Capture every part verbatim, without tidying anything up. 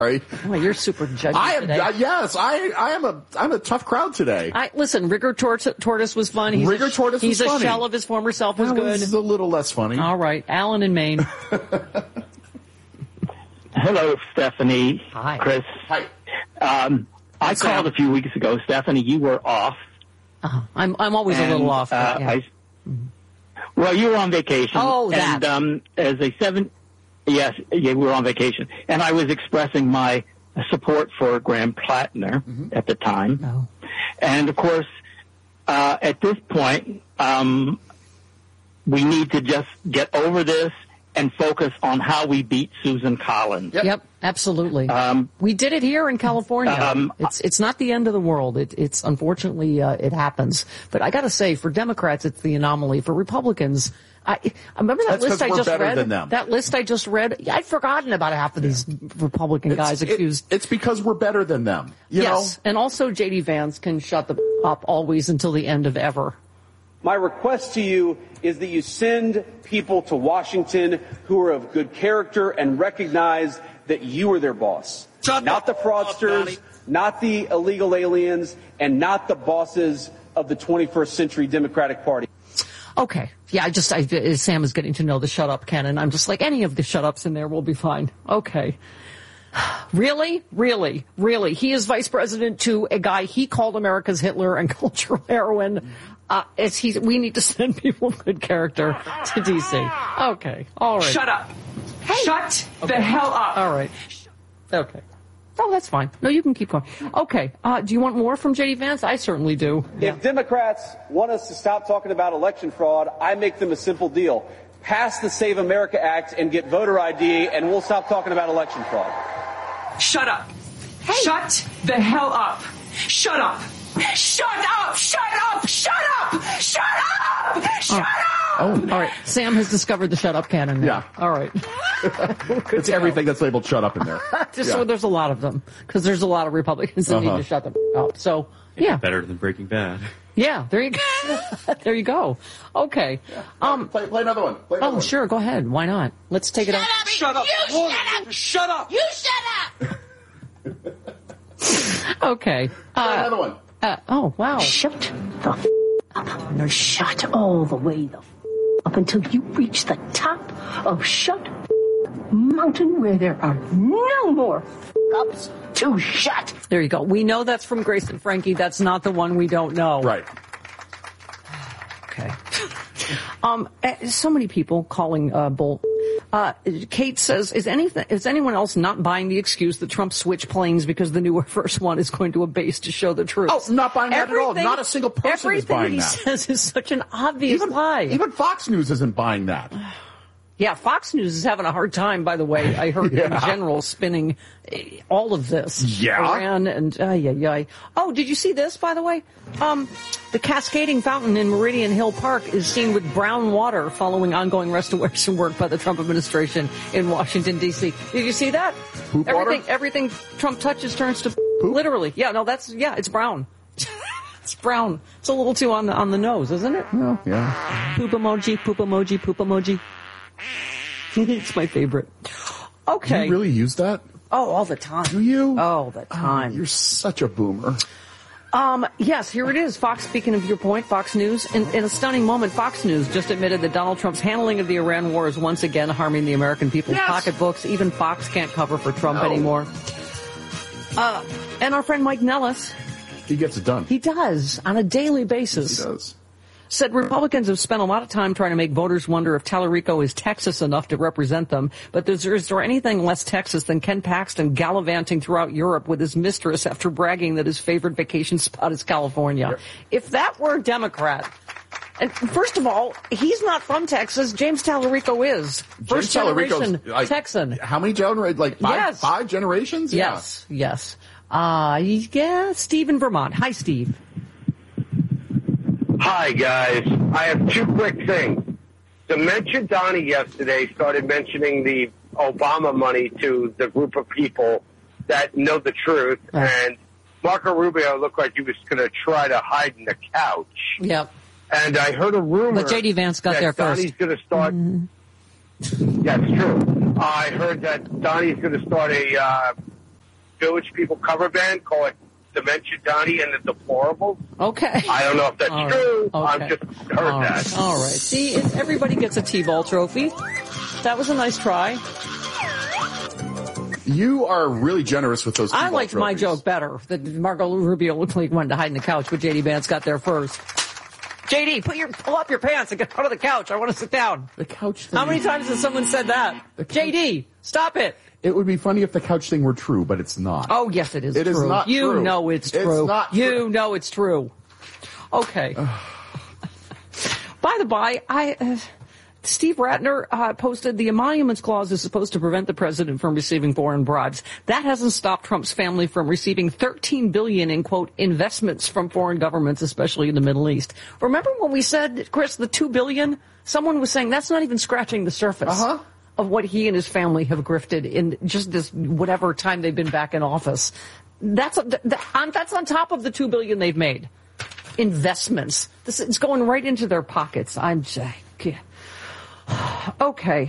Right. Well, you're super judgy I am, today. uh, yes, I, I am a, I'm a tough crowd today. I, listen, Rigor Tort- Tortoise was fun. He's Rigor a, Tortoise He's was a funny. shell of his former self was that good. was a little less funny. All right. Alan in Maine. Hello, Stephanie. Hi. Chris. Hi. Um, I Sam. called a few weeks ago. Stephanie, you were off. Uh-huh. I'm, I'm always and, a little off. Uh, yeah. I, well, you were on vacation. Oh, that. And um, as a seven, yes, yeah, we were on vacation, and I was expressing my support for Graham Plattner mm-hmm. at the time. Oh. And of course, uh, at this point, um, we need to just get over this and focus on how we beat Susan Collins. Yep, yep absolutely. Um, we did it here in California. Um, it's it's not the end of the world. It, it's unfortunately uh, it happens. But I got to say, for Democrats, it's the anomaly. For Republicans, I, I remember that That's list I we're just better read. Than them. That list I just read. I'd forgotten about half of these Republican it's, guys it, accused. It's because we're better than them. You yes, know? And also J D Vance can shut the up always until the end of ever. My request to you is that you send people to Washington who are of good character and recognize that you are their boss. Shut not the fraudsters, up, not the illegal aliens, and not the bosses of the twenty-first century Democratic Party. Okay. Yeah, I just, I, Sam is getting to know the shut up canon. I'm just like, any of the shut ups in there will be fine. Okay. Really? Really? Really? He is vice president to a guy he called America's Hitler and cultural heroine. Uh, it's, he, we need to send people of good character to D C. Okay. All right. Shut up. Hey. Shut Okay. the hell up. All right. Okay. Oh, that's fine. No, you can keep going. Okay. Uh, do you want more from J D Vance? I certainly do. If Yeah. Democrats want us to stop talking about election fraud, I make them a simple deal. Pass the Save America Act and get voter I D, and we'll stop talking about election fraud. Shut up. Hey. Shut the hell up. Shut up. Shut up. Shut up. Shut up. Shut up. Shut Oh. up. Oh, All right. Sam has discovered the shut up canon now. Yeah. All right. it's everything that's labeled shut up in there. Just yeah. so there's a lot of them because there's a lot of Republicans that Uh-huh. need to shut them up. So, yeah. Better than Breaking Bad. Yeah, there you go. There you go. Okay. Um, play, play another one. Play another oh, one. sure. Go ahead. Why not? Let's take it out. Shut up. You shut up. Shut up. You shut up. Okay. Play Uh, another one. uh, oh, wow. Shut the f- up. No, shut all the way the f- up until you reach the top of Shut Mountain where there are no more f- ups to shut. There you go. We know that's from Grace and Frankie. That's not the one we don't know. Right. Okay. Um, eh, so many people calling uh, bull. Uh, Kate says, is anything, is anyone else not buying the excuse that Trump switched planes because the new first one is going to a base to show the truth? Oh, not buying that at all. Everything- Not a single person is everything buying he that. says is such an obvious Even, lie. even Fox News isn't buying that. Yeah, Fox News is having a hard time, by the way. I heard Yeah. in general spinning eh, all of this. Yeah? Iran and, uh, yeah, yeah. Oh, did you see this, by the way? Um, the cascading fountain in Meridian Hill Park is seen with brown water following ongoing restoration work by the Trump administration in Washington, D C. Did you see that? Poop everything, water? everything Trump touches turns to poop? Literally. Yeah, no, that's, yeah, it's brown. It's brown. It's a little too on the, on the nose, isn't it? Oh, yeah. Poop emoji, poop emoji, poop emoji. It's my favorite. Okay. Do you really use that? Oh, all the time. Do you? All the time. Oh, you're such a boomer. Um, yes, here it is. Fox, speaking of your point, Fox News. In, in a stunning moment, Fox News just admitted that Donald Trump's handling of the Iran war is once again harming the American people's Yes. pocketbooks. Even Fox can't cover for Trump No. anymore. Uh, and our friend Mike Nellis, He gets it done. he does on a daily basis. He does. Said Republicans have spent a lot of time trying to make voters wonder if Tallarico is Texas enough to represent them. But is there, is there anything less Texas than Ken Paxton gallivanting throughout Europe with his mistress after bragging that his favorite vacation spot is California? Yep. If that were a Democrat, and first of all, he's not from Texas. James Tallarico is. First James Tallarico's, generation like, Texan. How many generations? Like five, Yes. five generations? Yes, yes. Uh, yeah, Steve in Vermont. Hi, Steve. Hi, guys. I have two quick things. Dementia Donnie yesterday started mentioning the Obama money to the group of people that know the truth, Right. and Marco Rubio looked like he was going to try to hide in the couch. Yep. And I heard a rumor But J D Vance got that there first. Donnie's going to start. Mm-hmm. That's true. I heard that Donnie's going to start a uh, Village People cover band, call it Dementia Donnie and the Deplorables. Okay. I don't know if that's All true. right. Okay. I've just heard All right. that. All right. See, it, everybody gets a T-ball trophy. That was a nice try. You are really generous with those. I T-ball liked my trophies. joke better. That Marco Rubio looked like he wanted to hide in the couch, but J D Vance got there first. J D, put your pull up your pants and get out of the couch. I want to sit down. The couch thing. How many times has someone said that? J D, stop it. It would be funny if the couch thing were true, but it's not. Oh, yes, it is It true. is not you true. know it's It's true. not you true. know it's true. Okay. By the by, I... Uh, Steve Ratner uh, posted the emoluments clause is supposed to prevent the president from receiving foreign bribes. That hasn't stopped Trump's family from receiving thirteen billion dollars in, quote, investments from foreign governments, especially in the Middle East. Remember when we said, Chris, the two billion dollars? Someone was saying that's not even scratching the surface Uh-huh. of what he and his family have grifted in just this whatever time they've been back in office. That's, that, that's on top of the two billion dollars they've made. Investments. This, it's going right into their pockets. I'm just... Okay,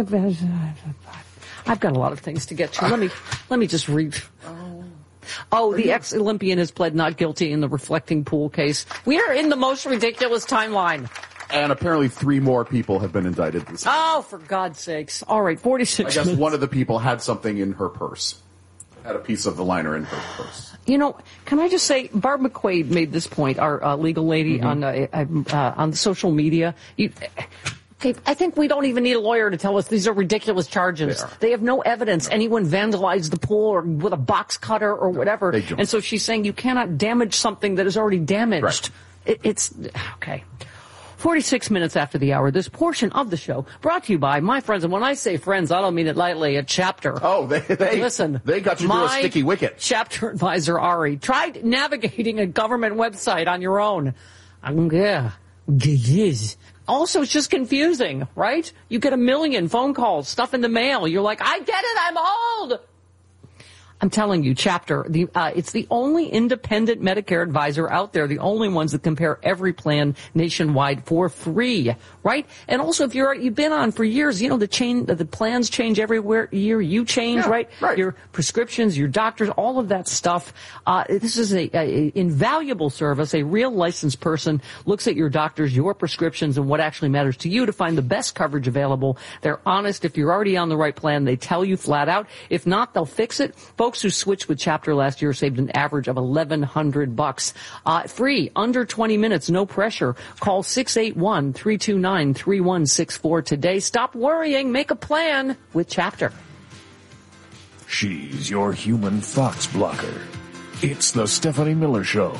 I've got a lot of things to get to. Let me let me just read. Oh, the ex-Olympian has pled not guilty in the reflecting pool case. We are in the most ridiculous timeline. And apparently three more people have been indicted this year. Oh, for God's sakes. All right, I forty-six guess minutes. one of the people had something in her purse. Had a piece of the liner in her purse. You know, can I just say, Barb McQuaid made this point, our uh, legal lady, Mm-hmm. on uh, uh, on social media. You, Okay, I think we don't even need a lawyer to tell us these are ridiculous charges. They are. They have no evidence anyone vandalized the pool or with a box cutter or whatever. they don't. And so she's saying you cannot damage something that is already damaged. Right. It, it's, okay. forty-six minutes after the hour, this portion of the show brought to you by my friends, and when I say friends, I don't mean it lightly, a chapter. Oh, they, they, Listen, they got you through a my sticky wicket. Chapter advisor, Ari, tried navigating a government website on your own. Um, yeah. Yes. Also, it's just confusing, right? You get a million phone calls, stuff in the mail. You're like, I get it, I'm old. I'm telling you, Chapter, the, uh, it's the only independent Medicare advisor out there, the only ones that compare every plan nationwide for free, right? And also, if you're, you've been on for years, you know, the chain, the plans change every year, you change, Yeah, right? right. Your prescriptions, your doctors, all of that stuff. Uh, this is a, a invaluable service. A real licensed person looks at your doctors, your prescriptions, and what actually matters to you to find the best coverage available. They're honest. If you're already on the right plan, they tell you flat out. If not, they'll fix it. Folks who switched with Chapter last year saved an average of eleven hundred bucks. Uh, free, under twenty minutes, no pressure. Call six eight one, three two nine, three one six four today. Stop worrying. Make a plan with Chapter. She's your human thoughts blocker. It's the Stephanie Miller Show.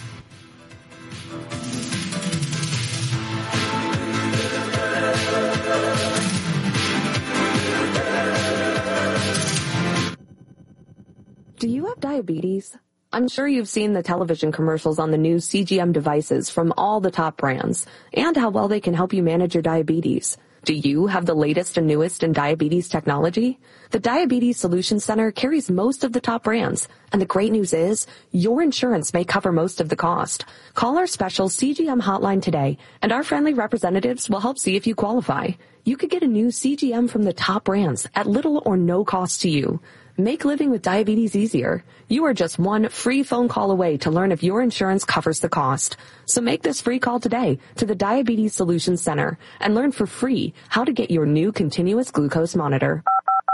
Do you have diabetes? I'm sure you've seen the television commercials on the new C G M devices from all the top brands and how well they can help you manage your diabetes. Do you have the latest and newest in diabetes technology? The Diabetes Solutions Center carries most of the top brands, and the great news is your insurance may cover most of the cost. Call our special C G M hotline today, and our friendly representatives will help see if you qualify. You could get a new C G M from the top brands at little or no cost to you. Make living with diabetes easier. You are just one free phone call away to learn if your insurance covers the cost. So make this free call today to the Diabetes Solutions Center and learn for free how to get your new continuous glucose monitor.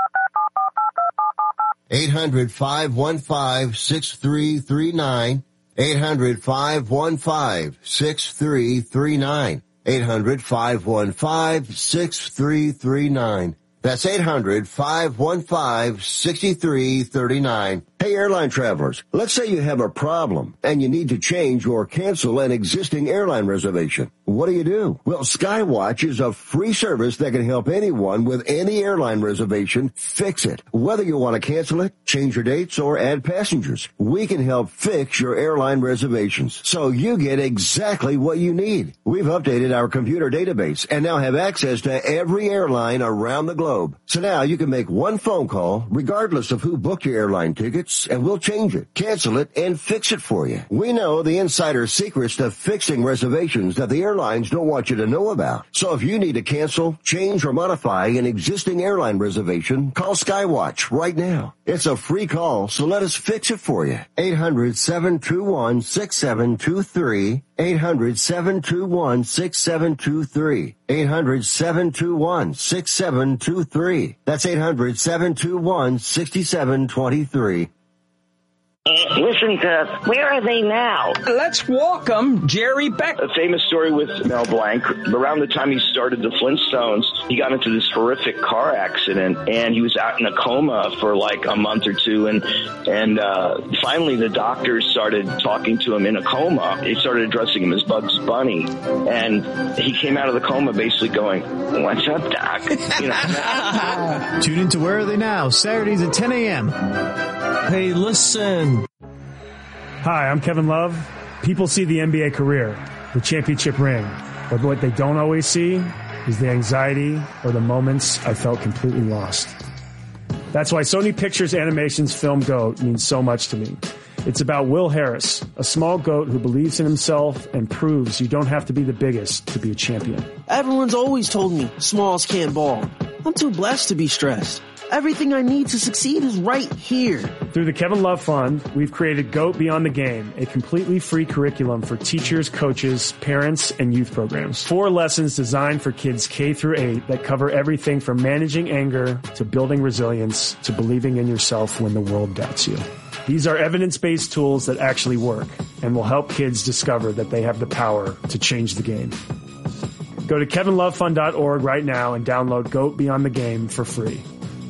eight hundred, five one five, six three three nine. eight hundred, five one five, six three three nine. eight hundred, five one five, six three three nine. That's eight hundred, five one five, six three three nine. Hey, airline travelers, let's say you have a problem and you need to change or cancel an existing airline reservation. What do you do? Well, Skywatch is a free service that can help anyone with any airline reservation fix it. Whether you want to cancel it, change your dates, or add passengers, we can help fix your airline reservations so you get exactly what you need. We've updated our computer database and now have access to every airline around the globe. So now you can make one phone call regardless of who booked your airline ticket hurts, and we'll change it, cancel it, and fix it for you. We know the insider secrets to fixing reservations that the airlines don't want you to know about. So if you need to cancel, change, or modify an existing airline reservation, call Skywatch right now. It's a free call, so let us fix it for you. eight hundred, seven two one, six seven two three. eight hundred, seven two one, six seven two three. eight hundred, seven two one, six seven two three. That's eight hundred, seven two one, six seven two three. Listen to Where Are They Now? Let's welcome Jerry Beck. A famous story with Mel Blanc. Around the time he started the Flintstones, he got into this horrific car accident, and he was out in a coma for like a month or two. And and uh, finally, the doctors started talking to him in a coma. They started addressing him as Bugs Bunny, and he came out of the coma basically going, "What's up, Doc?" You know. Tune into Where Are They Now, Saturdays at ten a.m. Hey, listen. Hi, I'm Kevin Love. People see the N B A career, the championship ring, but what they don't always see is the anxiety or the moments I felt completely lost. That's why Sony Pictures Animation's film GOAT means so much to me. It's about Will Harris, a small goat who believes in himself and proves you don't have to be the biggest to be a champion. Everyone's always told me smalls can't ball. I'm too blessed to be stressed. Everything I need to succeed is right here. Through the Kevin Love Fund, we've created GOAT Beyond the Game, a completely free curriculum for teachers, coaches, parents, and youth programs. Four lessons designed for kids K through eight that cover everything from managing anger to building resilience to believing in yourself when the world doubts you. These are evidence-based tools that actually work and will help kids discover that they have the power to change the game. Go to kevin love fund dot org right now and download GOAT Beyond the Game for free.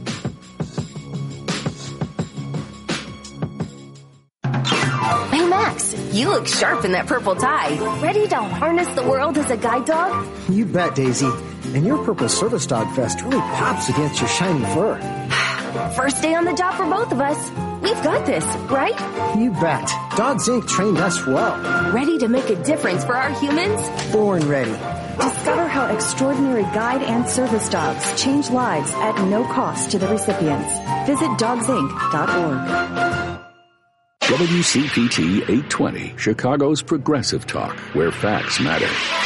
You look sharp in that purple tie. Ready to harness the world as a guide dog? You bet, Daisy. And your purple service dog vest really pops against your shiny fur. First day on the job for both of us. We've got this, right? You bet. Dogs Incorporated trained us well. Ready to make a difference for our humans? Born ready. Discover how extraordinary guide and service dogs change lives at no cost to the recipients. Visit dogs inc dot org. W C P T eight twenty, Chicago's progressive talk, where facts matter.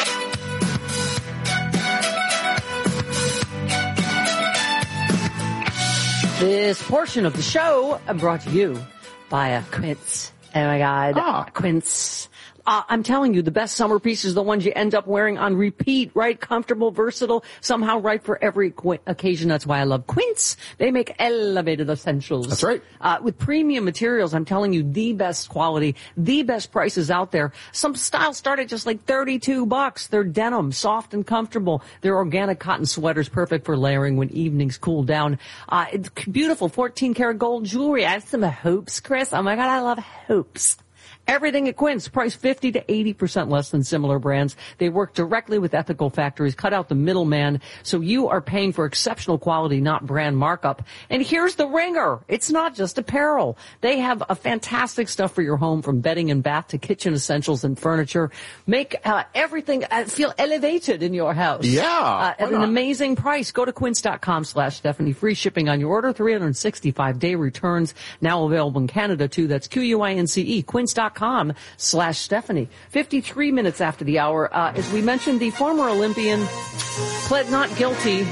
This portion of the show brought to you by a Quince. Oh my God, ah. Quince. Uh, I'm telling you, the best summer pieces are the ones you end up wearing on repeat, right? Comfortable, versatile, somehow right for every qu- occasion. That's why I love Quince. They make elevated essentials. That's right. Uh, with premium materials, I'm telling you, the best quality, the best prices out there. Some styles start at just like thirty-two bucks. They're denim, soft and comfortable. They're organic cotton sweaters, perfect for layering when evenings cool down. Uh, it's beautiful fourteen karat gold jewelry. I have some hoops, Chris. Oh my God, I love hoops. Everything at Quince, priced fifty to eighty percent less than similar brands. They work directly with ethical factories, cut out the middleman, so you are paying for exceptional quality, not brand markup. And here's the ringer. It's not just apparel. They have a fantastic stuff for your home, from bedding and bath to kitchen essentials and furniture. Make uh, everything uh, feel elevated in your house. Yeah. Uh, at an amazing price. Go to quince.com slash Stephanie. Free shipping on your order, three hundred sixty-five day returns. Now available in Canada, too. That's Q U I N C E, quince.com slash Stephanie. fifty-three minutes after the hour. Uh, as we mentioned, the former Olympian pled not guilty.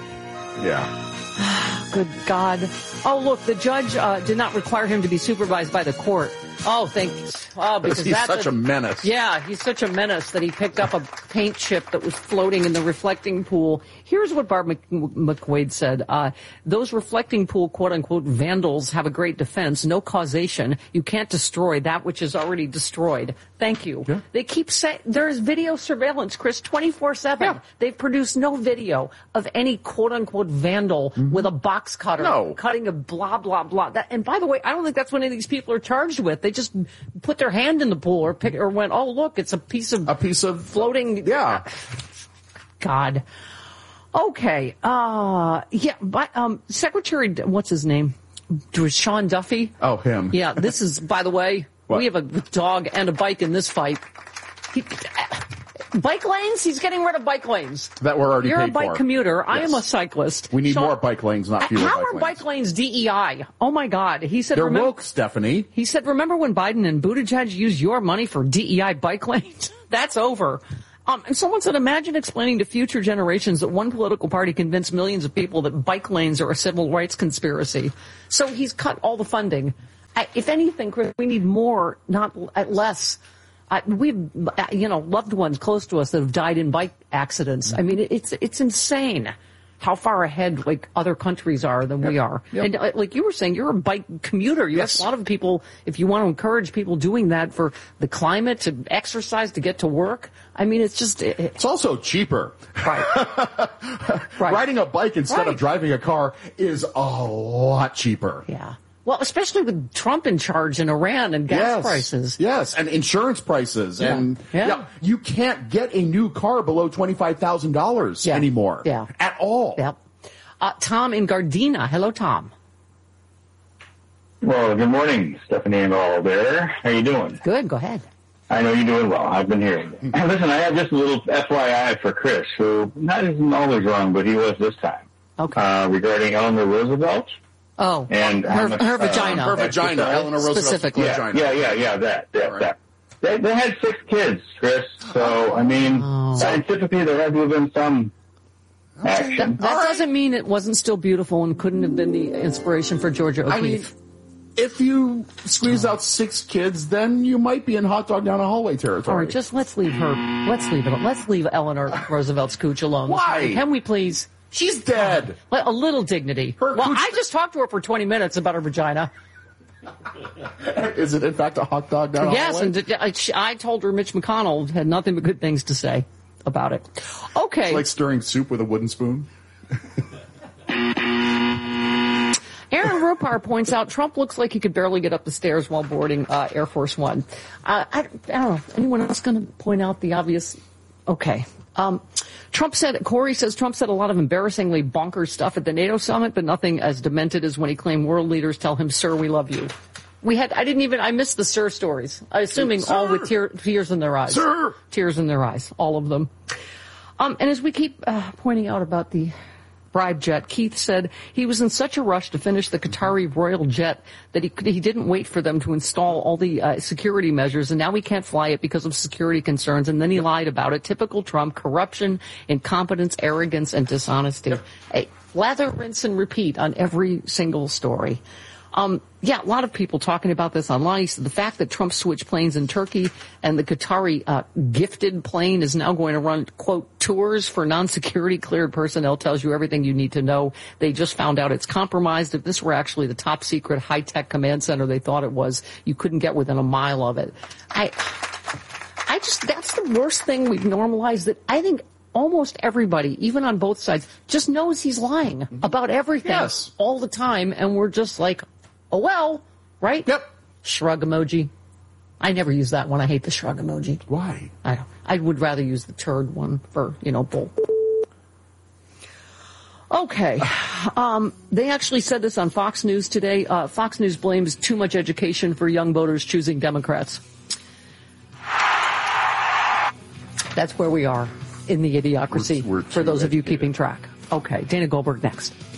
Yeah. Good God. Oh, look, the judge uh, did not require him to be supervised by the court. Oh, thanks. Oh, because he's that's such a, a menace. Yeah, he's such a menace that he picked up a paint chip that was floating in the reflecting pool. Here's what Barb Mc- McQuaid said. Uh, those reflecting pool, quote unquote, vandals have a great defense. No causation. You can't destroy that which is already destroyed. Thank you. Yeah. They keep saying there's video surveillance, Chris, twenty-four seven. Yeah. They've produced no video of any quote unquote vandal mm-hmm. with a box cutter no. cutting a blah, blah, blah. That, and by the way, I don't think that's what any of these people are charged with. They just put their hand in the pool or pick, or went, oh, look, it's a piece of, a piece of floating. Yeah. God. Okay. Uh, yeah. But, um, Secretary, what's his name? Was Sean Duffy? Oh, him. Yeah. This is, by the way, what? We have a dog and a bike in this fight. He, Bike lanes? He's getting rid of bike lanes. That were already You're paid a bike for. commuter. I Yes. am a cyclist. We need Sean, more bike lanes, not fewer How bike are lanes. bike lanes D E I? Oh, my God. He said, They're remember, woke, Stephanie. He said, remember when Biden and Buttigieg used your money for D E I bike lanes? That's over. Um, and someone said, imagine explaining to future generations that one political party convinced millions of people that bike lanes are a civil rights conspiracy. So he's cut all the funding. I, if anything, Chris, we need more, not less. Uh, we've, uh, you know, loved ones close to us that have died in bike accidents. I mean, it's it's insane how far ahead, like, other countries are than we are. Yep. And uh, like you were saying, you're a bike commuter. You Yes. have a lot of people, if you want to encourage people doing that for the climate, to exercise, to get to work. I mean, it's just... It, It's also cheaper. Right. Right. Riding a bike instead Right. of driving a car is a lot cheaper. Yeah. Well, especially with Trump in charge in Iran and gas Yes. prices. Yes, and insurance prices. Yeah. And Yeah. you can't get a new car below twenty-five thousand dollars Yeah. anymore. Yeah. At all. Yep. Uh, Tom in Gardena. Hello, Tom. Well, good morning, Stephanie and all there. How you doing? Good. Go ahead. I know you're doing well. I've been hearing it. Listen, I have just a little F Y I for Chris, who not isn't always wrong, but he was this time. Okay. Uh, regarding Eleanor Roosevelt. Oh, And her, how much, her uh, vagina. Her vagina, exercise. Eleanor Roosevelt's Specifically. Yeah, vagina. yeah, yeah, yeah, that, that, Right. that. They, they had six kids, Chris. So, I mean, Oh. scientifically, there had to have been some action. That, that doesn't mean it wasn't still beautiful and couldn't have been the inspiration for Georgia I mean, O'Keeffe. if you squeeze out six kids, then you might be in hot dog down a hallway territory. All right, just let's leave her. Let's leave it. Let's leave Eleanor Roosevelt's cooch alone. Why? Can we please? She's dead. Let- A little dignity. Her well, cooch- I just talked to her for twenty minutes about her vagina. Is it in fact a hot dog down a Yes, hallway? and did- I, she- I told her Mitch McConnell had nothing but good things to say about it. Okay. It's like stirring soup with a wooden spoon. Aaron Rupar points out Trump looks like he could barely get up the stairs while boarding uh, Air Force One. Uh, I, I don't know. Anyone else going to point out the obvious? Okay. Um, Trump said, Corey says Trump said a lot of embarrassingly bonkers stuff at the NATO summit, but nothing as demented as when he claimed world leaders tell him, sir, we love you. We had, I didn't even, I missed the sir stories, assuming Sir. all with tear, tears in their eyes. Sir. Tears in their eyes, all of them. Um, and as we keep uh, pointing out about the bribe jet, Keith said he was in such a rush to finish the Qatari royal jet that he he didn't wait for them to install all the uh, security measures, and now we can't fly it because of security concerns, and then he lied about it. Typical Trump: corruption, incompetence, arrogance, and dishonesty. Hey, lather, rinse, and repeat on every single story. Um, yeah, a lot of people talking about this online. He said the fact that Trump switched planes in Turkey and the Qatari uh, gifted plane is now going to run, quote, tours for non-security cleared personnel tells you everything you need to know. They just found out it's compromised. If this were actually the top secret high-tech command center they thought it was, you couldn't get within a mile of it. I, I just, that's the worst thing we've normalized, that I think almost everybody, even on both sides, just knows he's lying about everything Yes. all the time, and we're just like, oh well, right? Yep. Shrug emoji. I never use that one. I hate the shrug emoji. Why? I I would rather use the turd one for, you know, bull. Okay. Um, they actually said this on Fox News today. Uh, Fox News blames too much education for young voters choosing Democrats. That's where we are in the idiocracy, We're- we're for too those of you educated. keeping track. Okay. Dana Goldberg next.